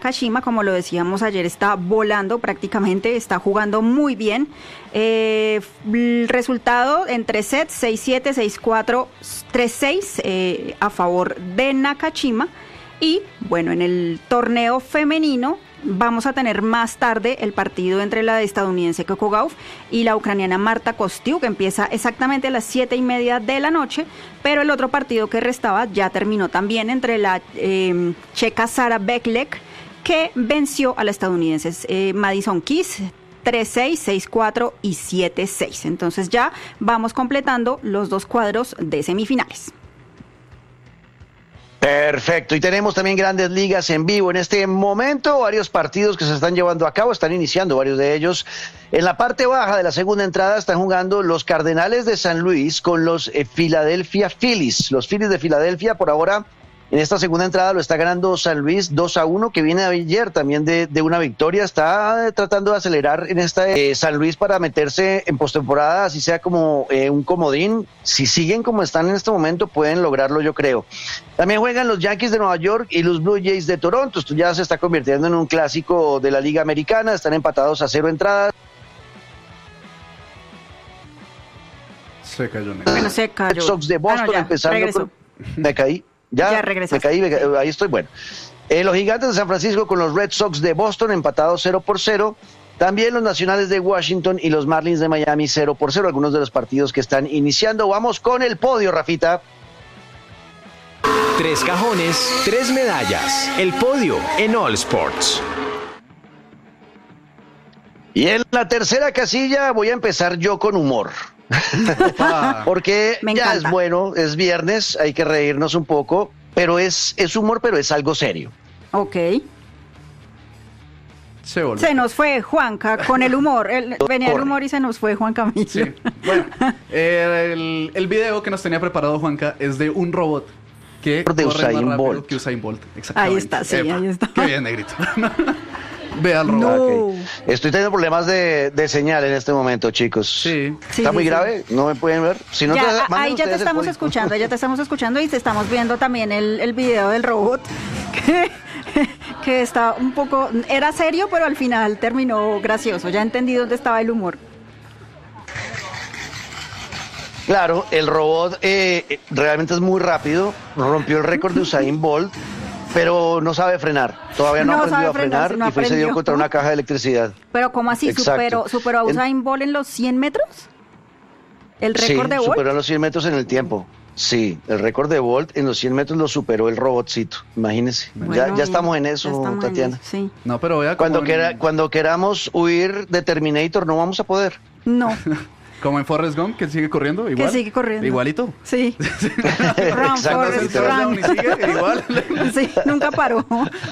Nakashima, como lo decíamos ayer, está volando prácticamente, está jugando muy bien. El resultado en 3 sets, 6-7, 6-4, 3-6 a favor de Nakashima. Y bueno, en el torneo femenino vamos a tener más tarde el partido entre la estadounidense Coco Gauff y la ucraniana Marta Kostyuk, que empieza exactamente a las 7:30 de la noche, pero el otro partido que restaba ya terminó también entre la checa Sara Beklek, que venció a la estadounidense Madison Keys 3-6, 6-4 y 7-6. Entonces ya vamos completando los 2 cuadros de semifinales. Perfecto, y tenemos también grandes ligas en vivo en este momento, varios partidos que se están llevando a cabo, están iniciando varios de ellos. En la parte baja de la segunda entrada están jugando los Cardenales de San Luis con los Philadelphia Phillies. Los Phillies de Filadelfia por ahora en esta segunda entrada lo está ganando San Luis 2-1, que viene ayer también de una victoria. Está tratando de acelerar en esta San Luis para meterse en postemporada, así sea como un comodín. Si siguen como están en este momento, pueden lograrlo, yo creo. También juegan los Yankees de Nueva York y los Blue Jays de Toronto. Esto ya se está convirtiendo en un clásico de la Liga Americana. Están empatados a 0 entradas. Se cayó, negro. Bueno, se cayó. Red Sox de Boston empezando. Me caí. Ya regresaste. me caí, ahí estoy, bueno. Los Gigantes de San Francisco con los Red Sox de Boston empatados 0-0. También los Nacionales de Washington y los Marlins de Miami 0-0. Algunos de los partidos que están iniciando. Vamos con el podio, Rafita. 3 cajones, 3 medallas. El podio en All Sports. Y en la tercera casilla voy a empezar yo con humor. Porque ya es bueno, es viernes, hay que reírnos un poco, pero es humor, pero es algo serio. Ok. Se nos fue Juanca con el humor. Venía el humor y se nos fue Juan Camilo. Sí. Bueno, el video que nos tenía preparado Juanca es de un robot que corre más rápido que Usain Bolt. Exactamente. Ahí está, sí, ahí está. Qué bien, negrito. Ve al robot. No. Okay. Estoy teniendo problemas de señal en este momento, chicos. Sí. ¿Está muy grave? ¿No me pueden ver? Si no, ya, ahí ya te estamos escuchando, y te estamos viendo también el video del robot que está un poco, era serio, pero al final terminó gracioso. Ya entendí dónde estaba el humor. Claro, el robot realmente es muy rápido, rompió el récord de Usain Bolt, pero no sabe frenar, todavía no ha aprendido a frenar y se dio contra una caja de electricidad. Pero ¿cómo así? ¿Superó a Usain Bolt en los 100 metros? ¿El récord de Bolt? Sí, superó los 100 metros en el tiempo. Sí, el récord de Bolt en los 100 metros lo superó el robotcito, imagínese. Bueno, ya estamos en eso, Tatiana. Sí. No, pero vea cuando queramos huir de Terminator no vamos a poder. No. Como en Forrest Gump, que sigue corriendo, igual. Que sigue corriendo. Igualito. Sí. Run, Forrest, run. Igual. Sí, nunca paró.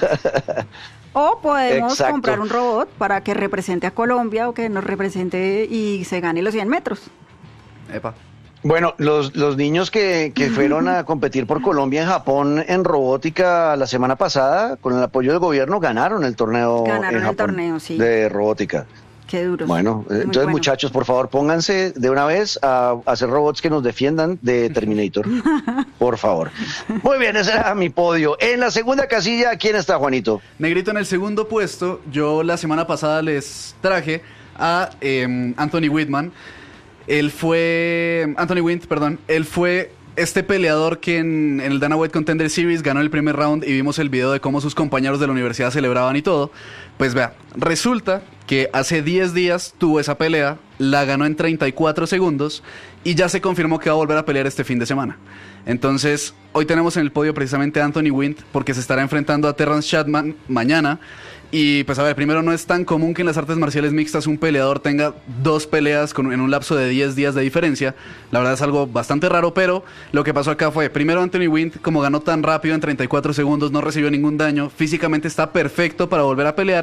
O podemos comprar un robot para que represente a Colombia o que nos represente y se gane los 100 metros. Epa. Bueno, los niños que fueron a competir por Colombia en Japón en robótica la semana pasada, con el apoyo del gobierno, ganaron el torneo en Japón sí. de robótica. Qué duro. Bueno, entonces muchachos, por favor, pónganse de una vez a hacer robots que nos defiendan de Terminator. Por favor. Muy bien, ese era mi podio. En la segunda casilla, ¿quién está, Juanito? Negrito, en el segundo puesto, yo la semana pasada les traje a Anthony Whitman. Anthony Wint, él fue este peleador que en el Dana White Contender Series ganó el primer round y vimos el video de cómo sus compañeros de la universidad celebraban y todo. Pues vea, resulta que hace 10 días tuvo esa pelea, la ganó en 34 segundos y ya se confirmó que va a volver a pelear este fin de semana. Entonces, hoy tenemos en el podio precisamente a Anthony Wint porque se estará enfrentando a Terrence Chapman mañana. Y pues a ver, primero, no es tan común que en las artes marciales mixtas un peleador tenga 2 peleas en un lapso de 10 días de diferencia. La verdad es algo bastante raro, pero lo que pasó acá fue, primero Anthony Wint, como ganó tan rápido en 34 segundos, no recibió ningún daño, físicamente está perfecto para volver a pelear.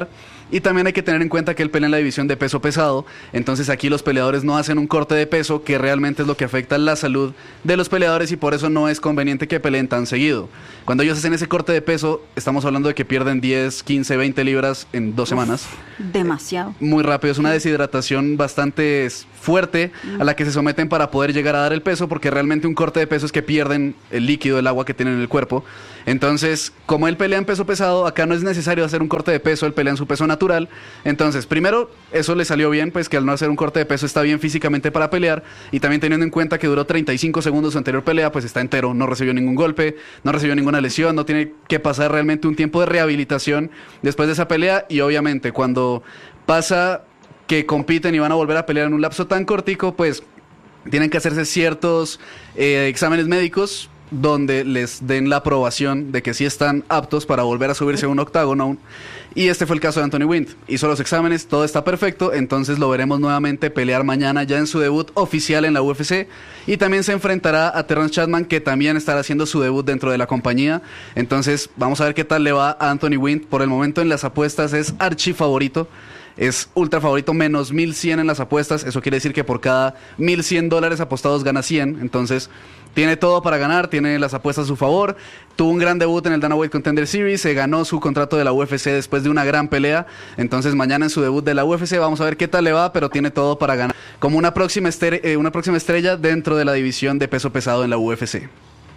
Y también hay que tener en cuenta que él pelea en la división de peso pesado, entonces aquí los peleadores no hacen un corte de peso, que realmente es lo que afecta la salud de los peleadores, y por eso no es conveniente que peleen tan seguido. Cuando ellos hacen ese corte de peso, estamos hablando de que pierden 10, 15, 20 libras en 2 semanas. Demasiado. Muy rápido, es una deshidratación bastante fuerte a la que se someten para poder llegar a dar el peso, porque realmente un corte de peso es que pierden el líquido, el agua que tienen en el cuerpo. Entonces, como él pelea en peso pesado, acá no es necesario hacer un corte de peso, él pelea en su peso natural. Entonces, primero, eso le salió bien, pues que al no hacer un corte de peso está bien físicamente para pelear, y también teniendo en cuenta que duró 35 segundos su anterior pelea, pues está entero, no recibió ningún golpe, no recibió ninguna lesión, no tiene que pasar realmente un tiempo de rehabilitación después de esa pelea, y obviamente cuando pasa que compiten y van a volver a pelear en un lapso tan cortico, pues tienen que hacerse ciertos exámenes médicos donde les den la aprobación de que sí están aptos para volver a subirse a un octágono. Y este fue el caso de Anthony Wint. Hizo los exámenes, todo está perfecto, entonces lo veremos nuevamente pelear mañana ya en su debut oficial en la UFC. Y también se enfrentará a Terrence Chapman, que también estará haciendo su debut dentro de la compañía. Entonces vamos a ver qué tal le va a Anthony Wint. Por el momento en las apuestas es archifavorito. Es ultra favorito, menos 1.100 en las apuestas. Eso quiere decir que por cada $1.100 apostados gana 100. Entonces tiene todo para ganar, tiene las apuestas a su favor. Tuvo un gran debut en el Dana White Contender Series, se ganó su contrato de la UFC después de una gran pelea. Entonces mañana en su debut de la UFC vamos a ver qué tal le va, pero tiene todo para ganar como una próxima estrella dentro de la división de peso pesado en la UFC.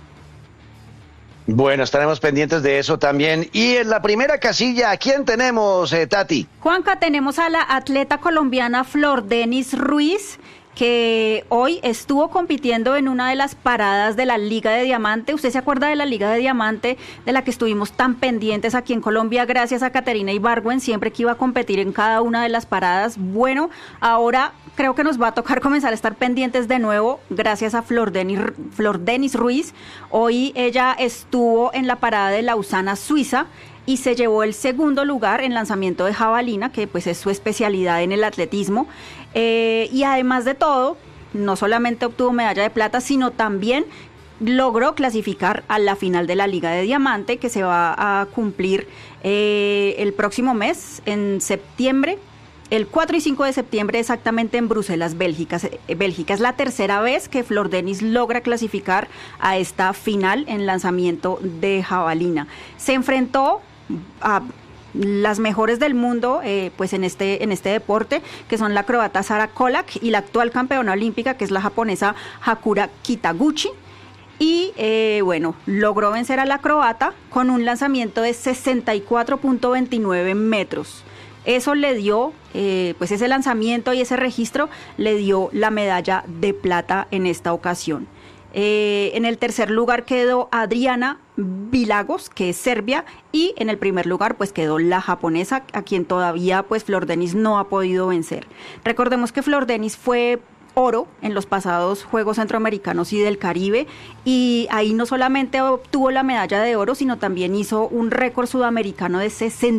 Bueno, estaremos pendientes de eso también. Y en la primera casilla, ¿a quién tenemos, Tati? Juanca, tenemos a la atleta colombiana Flordenis Ruiz, que hoy estuvo compitiendo en una de las paradas de la Liga de Diamante. ¿Usted se acuerda de la Liga de Diamante, de la que estuvimos tan pendientes aquí en Colombia gracias a Caterina Ibargüen, siempre que iba a competir en cada una de las paradas? Bueno, ahora creo que nos va a tocar comenzar a estar pendientes de nuevo gracias a Flordenis Ruiz. Hoy ella estuvo en la parada de Lausana, Suiza, y se llevó el segundo lugar en lanzamiento de jabalina, que pues es su especialidad en el atletismo. Y además de todo, no solamente obtuvo medalla de plata, sino también logró clasificar a la final de la Liga de Diamante, que se va a cumplir el próximo mes, en septiembre. El 4 y 5 de septiembre, exactamente en Bruselas, Bélgica. Es la tercera vez que Flordenis logra clasificar a esta final en lanzamiento de jabalina. Se enfrentó a las mejores del mundo pues en este deporte, que son la croata Sara Kolak y la actual campeona olímpica, que es la japonesa Hakura Kitaguchi. Y bueno, logró vencer a la croata con un lanzamiento de 64.29 metros. Eso le dio, pues ese lanzamiento y ese registro le dio la medalla de plata en esta ocasión. En el tercer lugar quedó Adriana Vilagos, que es serbia, y en el primer lugar pues quedó la japonesa, a quien todavía pues Flordenis no ha podido vencer. Recordemos que Flordenis fue oro en los pasados Juegos Centroamericanos y del Caribe, y ahí no solamente obtuvo la medalla de oro, sino también hizo un récord sudamericano de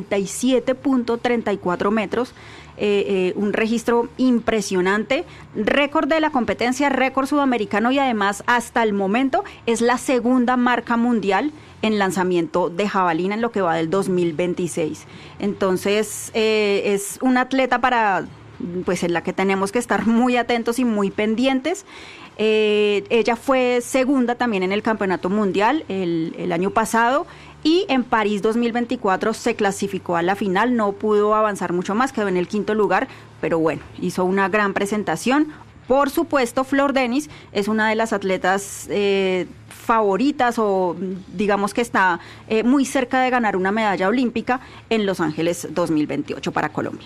67.34 metros, un registro impresionante, récord de la competencia, récord sudamericano, y además hasta el momento es la segunda marca mundial en lanzamiento de jabalina en lo que va del 2026. Entonces es un atleta pues en la que tenemos que estar muy atentos y muy pendientes. Ella fue segunda también en el campeonato mundial el año pasado, y en París 2024 se clasificó a la final. No pudo avanzar mucho más, quedó en el quinto lugar, pero bueno, hizo una gran presentación. Por supuesto, Flordenis es una de las atletas favoritas, o digamos que está muy cerca de ganar una medalla olímpica en Los Ángeles 2028 para Colombia.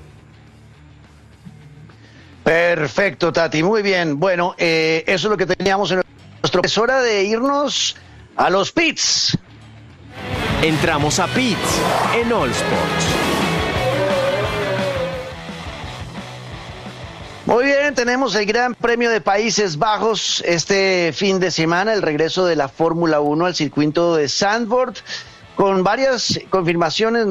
Perfecto, Tati, muy bien. Bueno, eso es lo que teníamos en nuestro... Es hora de irnos a los pits. Entramos a pits en All Sports. Muy bien, tenemos el Gran Premio de Países Bajos este fin de semana, el regreso de la Fórmula 1 al circuito de Zandvoort, con varias confirmaciones.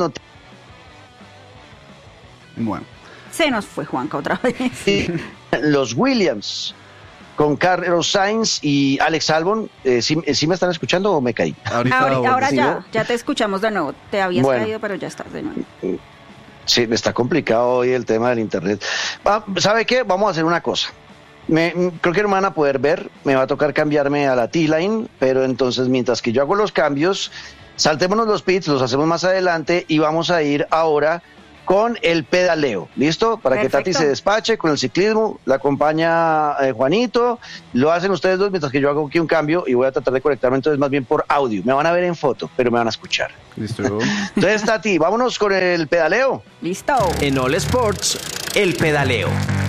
Bueno. Se nos fue Juanca otra vez. Sí, los Williams, con Carlos Sainz y Alex Albon. ¿Sí me están escuchando o me caí? Ahora ya te escuchamos de nuevo. Te habías caído, pero ya estás de nuevo. Sí, está complicado hoy el tema del internet. ¿Sabe qué? Vamos a hacer una cosa. Creo que no me van a poder ver, me va a tocar cambiarme a la T-Line, pero entonces mientras que yo hago los cambios, saltémonos los pits, los hacemos más adelante y vamos a ir ahora con el pedaleo, ¿listo? Para Perfecto. que Tati se despache con el ciclismo, la acompaña Juanito, lo hacen ustedes dos mientras que yo hago aquí un cambio y voy a tratar de conectarme entonces más bien por audio. Me van a ver en foto, pero me van a escuchar. Listo. Entonces, Tati, vámonos con el pedaleo. Listo. En All Sports, el pedaleo.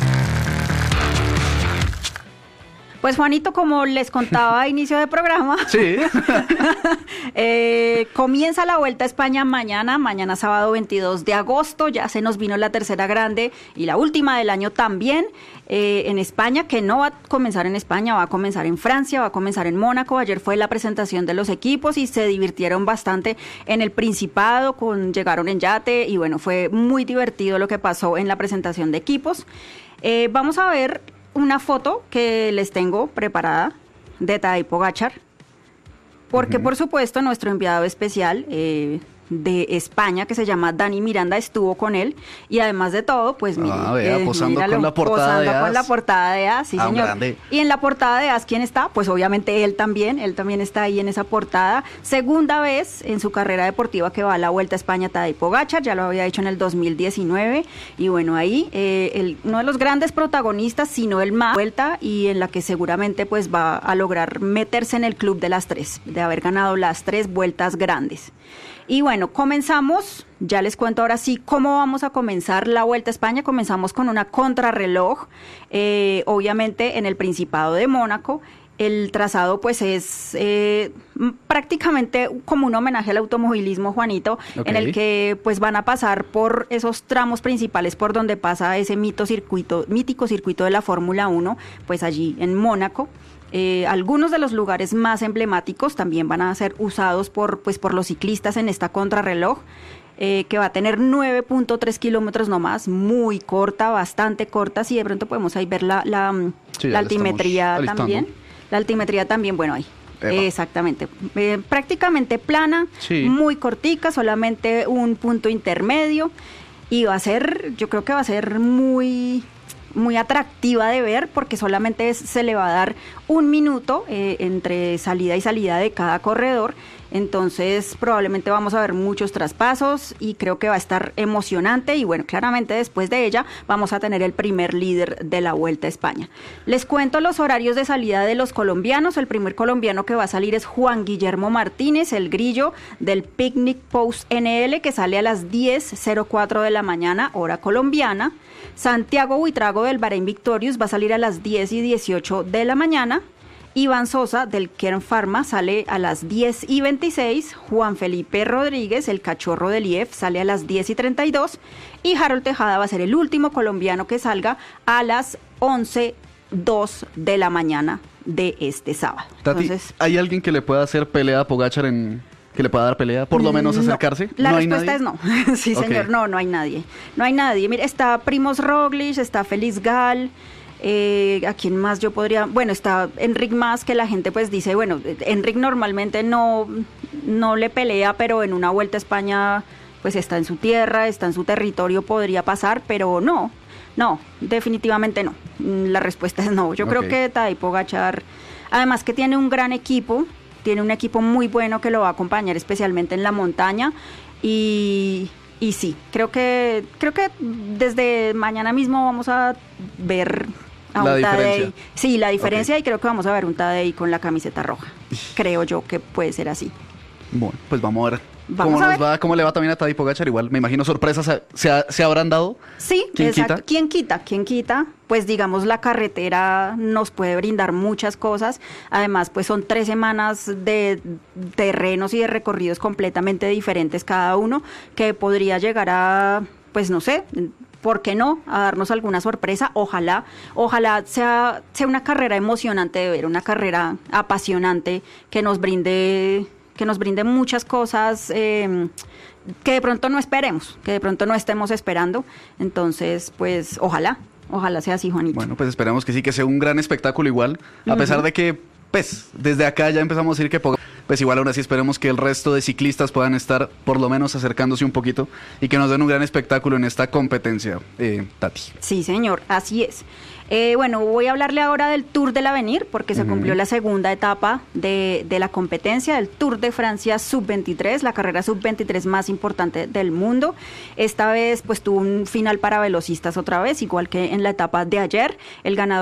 Pues Juanito, como les contaba a inicio de programa, Sí. comienza la Vuelta a España mañana sábado 22 de agosto, ya se nos vino la tercera grande y la última del año también en España, que no va a comenzar en España, va a comenzar en Francia, va a comenzar en Mónaco. Ayer fue la presentación de los equipos y se divirtieron bastante en el Principado, llegaron en yate y bueno, fue muy divertido lo que pasó en la presentación de equipos. Vamos a ver una foto que les tengo preparada de Tadej Pogačar, porque por supuesto nuestro enviado especial de España, que se llama Dani Miranda, estuvo con él y además de todo, pues mire, vea, posando con la portada de posando con AS. la portada de AS, sí Un señor. grande. Y en la portada de AS, ¿quién está? Pues obviamente él también está ahí en esa portada. Segunda vez en su carrera deportiva que va a la Vuelta a España Tadej Pogačar, ya lo había hecho en el 2019 y bueno, ahí uno de los grandes protagonistas, sino el más vuelta y en la que seguramente pues va a lograr meterse en el club de las tres, de haber ganado las 3 vueltas grandes. Y bueno, comenzamos, ya les cuento ahora sí cómo vamos a comenzar la Vuelta a España. Comenzamos con una contrarreloj, obviamente en el Principado de Mónaco. El trazado pues es prácticamente como un homenaje al automovilismo, Juanito, en el que pues van a pasar por esos tramos principales por donde pasa ese mítico circuito de la Fórmula 1, pues allí en Mónaco. Algunos de los lugares más emblemáticos también van a ser usados por los ciclistas en esta contrarreloj, que va a tener 9.3 kilómetros nomás, muy corta, bastante corta. Si de pronto podemos ahí ver la altimetría también. La altimetría también, bueno, ahí. Epa. Exactamente. Prácticamente plana, Sí. muy cortica, solamente un punto intermedio. Y yo creo que va a ser muy atractiva de ver porque solamente se le va a dar 1 minuto entre salida y salida de cada corredor. Entonces probablemente vamos a ver muchos traspasos y creo que va a estar emocionante y bueno, claramente después de ella vamos a tener el primer líder de la Vuelta a España. Les cuento los horarios de salida de los colombianos. El primer colombiano que va a salir es Juan Guillermo Martínez, el grillo del Picnic Post NL, que sale a las 10:04 de la mañana, hora colombiana. Santiago Buitrago del Bahrein Victorious va a salir a las 10:18 de la mañana. Iván Sosa del Kern Pharma sale a las 10:26. Juan Felipe Rodríguez, el cachorro del IEF, sale a las 10:32. Y Harold Tejada va a ser el último colombiano que salga a las 11:02 de la mañana de este sábado. Tati, Entonces, ¿hay alguien que le pueda hacer pelea a Pogačar que le pueda dar pelea? Por lo menos acercarse. La ¿No hay respuesta nadie? es no. Sí, señor, Ok. no hay nadie. No hay nadie. Mire, está Primoz Roglic, está Félix Gall. ¿A quién más yo podría? Bueno, está Enric Mas, que la gente pues dice, bueno, Enric normalmente no le pelea, pero en una Vuelta a España pues está en su tierra, está en su territorio, podría pasar, pero no, definitivamente no. La respuesta es no. Yo creo Ok. que Tadej Pogačar, además que tiene un gran equipo, tiene un equipo muy bueno que lo va a acompañar especialmente en la montaña y sí, creo que desde mañana mismo vamos a ver a La un Tadej. diferencia. Sí, la diferencia, Ok. y creo que vamos a ver un Tadej con la camiseta roja. Creo yo que puede ser así. Bueno, pues vamos a ver Vamos cómo a nos ver. va, cómo le va también a Tadej Pogačar. Igual, me imagino sorpresas se habrán dado. Sí, ¿Quién exacto. quita? ¿Quién quita? Pues digamos, la carretera nos puede brindar muchas cosas. Además, pues son 3 semanas de terrenos y de recorridos completamente diferentes cada uno, que podría llegar a, pues no sé, ¿por qué no? A darnos alguna sorpresa. Ojalá sea una carrera emocionante de ver, una carrera apasionante que nos brinde muchas cosas que de pronto no esperemos, que de pronto no estemos esperando. Entonces, pues ojalá sea así, Juanito. Bueno, pues esperamos que sí, que sea un gran espectáculo igual, a pesar de que, pues, desde acá ya empezamos a decir que pues igual aún así esperemos que el resto de ciclistas puedan estar por lo menos acercándose un poquito y que nos den un gran espectáculo en esta competencia, Tati. Sí, señor, así es. Bueno, voy a hablarle ahora del Tour del Avenir, porque se cumplió la segunda etapa de la competencia, del Tour de Francia Sub-23, la carrera Sub-23 más importante del mundo. Esta vez pues tuvo un final para velocistas otra vez, igual que en la etapa de ayer. El ganador